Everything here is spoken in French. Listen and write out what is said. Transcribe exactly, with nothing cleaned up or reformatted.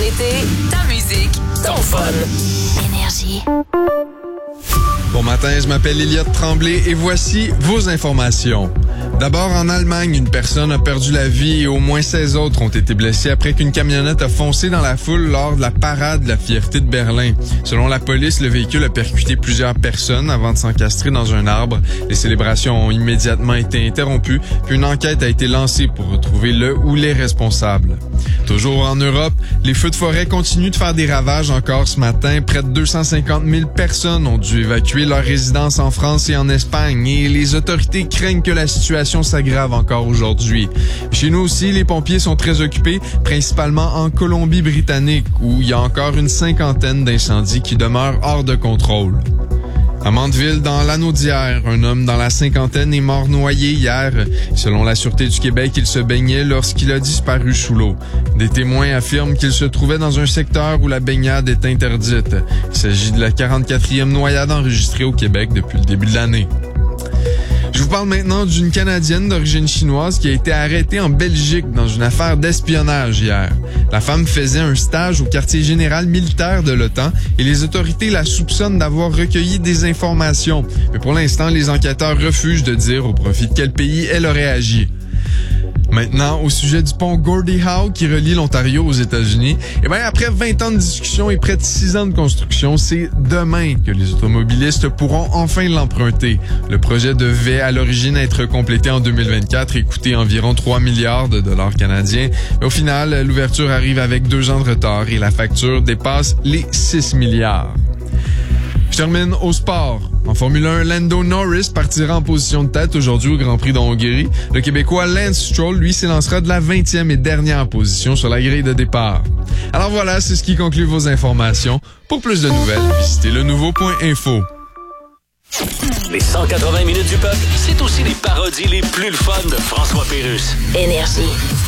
l'été, ta musique, ton fun. Énergie. Bon matin, je m'appelle Elliot Tremblay et voici vos informations. D'abord, en Allemagne, une personne a perdu la vie et au moins seize autres ont été blessés après qu'une camionnette a foncé dans la foule lors de la parade de la fierté de Berlin. Selon la police, le véhicule a percuté plusieurs personnes avant de s'encastrer dans un arbre. Les célébrations ont immédiatement été interrompues, puis une enquête a été lancée pour retrouver le ou les responsables. Toujours en Europe, les feux de forêt continuent de faire des ravages encore ce matin. Près de deux cent cinquante mille personnes ont dû évacuer leur résidence en France et en Espagne et les autorités craignent que la situation s'aggrave encore aujourd'hui. Chez nous aussi, les pompiers sont très occupés, principalement en Colombie-Britannique, où il y a encore une cinquantaine d'incendies qui demeurent hors de contrôle. À Mandeville, dans l'Anaudière, un homme dans la cinquantaine est mort noyé hier. Selon la Sûreté du Québec, il se baignait lorsqu'il a disparu sous l'eau. Des témoins affirment qu'il se trouvait dans un secteur où la baignade est interdite. Il s'agit de la quarante-quatrième noyade enregistrée au Québec depuis le début de l'année. Je vous parle maintenant d'une Canadienne d'origine chinoise qui a été arrêtée en Belgique dans une affaire d'espionnage hier. La femme faisait un stage au quartier général militaire de l'OTAN et les autorités la soupçonnent d'avoir recueilli des informations. Mais pour l'instant, les enquêteurs refusent de dire au profit de quel pays elle aurait agi. Maintenant, au sujet du pont Gordie Howe qui relie l'Ontario aux États-Unis, eh bien, après vingt ans de discussion et près de six ans de construction, c'est demain que les automobilistes pourront enfin l'emprunter. Le projet devait à l'origine être complété en deux mille vingt-quatre et coûter environ trois milliards de dollars canadiens. Mais au final, l'ouverture arrive avec deux ans de retard et la facture dépasse les six milliards. Je termine au sport. En Formule un, Lando Norris partira en position de tête aujourd'hui au Grand Prix de Hongrie. Le Québécois Lance Stroll, lui, s'élancera de la vingtième et dernière position sur la grille de départ. Alors voilà, c'est ce qui conclut vos informations. Pour plus de nouvelles, visitez le nouveau point info. Les cent quatre-vingts minutes du peuple, c'est aussi les parodies les plus le fun de François Pérusse. Énergie.